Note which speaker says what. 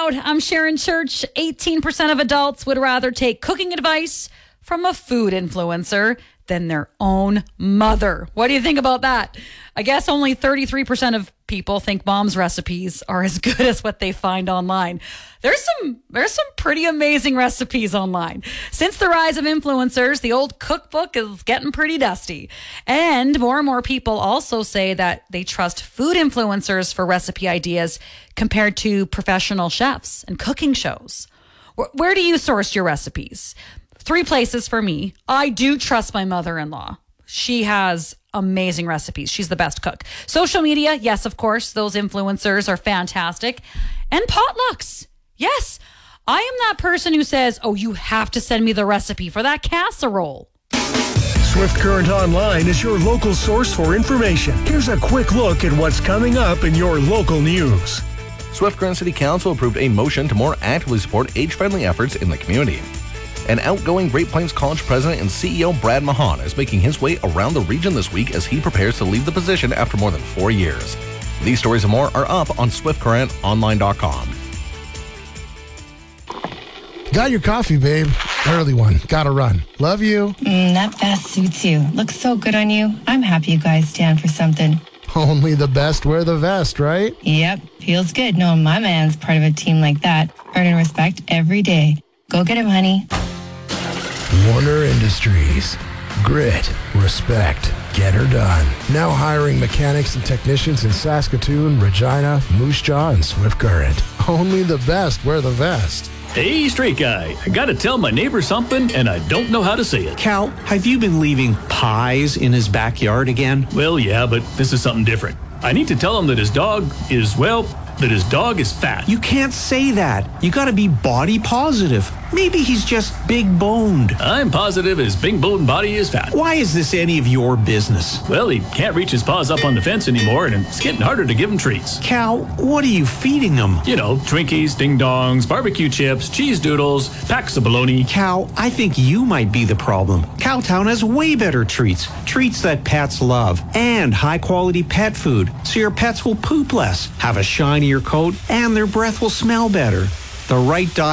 Speaker 1: Loud. I'm Sharon Church. 18% of adults would rather take cooking advice from a food influencer than their own mother. What do you think about that? I guess only 33% of people think mom's recipes are as good as what they find online. There's some pretty amazing recipes online. Since the rise of influencers, the old cookbook is getting pretty dusty. And more people also say that they trust food influencers for recipe ideas compared to professional chefs and cooking shows. Where do you source your recipes? 3 places for me. I do trust my mother-in-law. She has amazing recipes. She's the best cook. Social media, yes, of course. Those influencers are fantastic. And potlucks. Yes, I am that person who says, oh, you have to send me the recipe for that casserole.
Speaker 2: Swift Current Online is your local source for information. Here's a quick look at what's coming up in your local news.
Speaker 3: Swift Current City Council approved a motion to more actively support age-friendly efforts in the community. An outgoing Great Plains College president and CEO Brad Mahan is making his way around the region this week as he prepares to leave the position after more than 4 years. These stories and more are up on swiftcurrentonline.com.
Speaker 4: Got your coffee, babe. Early one. Gotta run. Love you.
Speaker 5: That vest suits you. Looks so good on you. I'm happy you guys stand for something.
Speaker 4: Only the best wear the vest, right?
Speaker 5: Yep. Feels good knowing my man's part of a team like that. Earning respect every day. Go get him, honey.
Speaker 4: Warner Industries. Grit, respect, get her done. Now hiring mechanics and technicians in Saskatoon, Regina, Moose Jaw, and Swift Current. Only the best wear the vest.
Speaker 6: Hey, straight guy, I gotta tell my neighbor something, and I don't know how to say it.
Speaker 7: Cal, have you been leaving pies in his backyard again?
Speaker 6: Well, yeah, but this is something different. I need to tell him that his dog is fat.
Speaker 7: You can't say that. You gotta be body positive. Maybe he's just big boned.
Speaker 6: I'm positive his big boned body is fat.
Speaker 7: Why is this any of your business?
Speaker 6: Well, he can't reach his paws up on the fence anymore, and it's getting harder to give him treats.
Speaker 7: Cal, what are you feeding him?
Speaker 6: You know, Twinkies, Ding Dongs, barbecue chips, cheese doodles, packs of bologna.
Speaker 7: Cal, I think you might be the problem. Cowtown has way better treats. Treats that pets love. And high-quality pet food, so your pets will poop less, have a shinier coat, and their breath will smell better. The right diet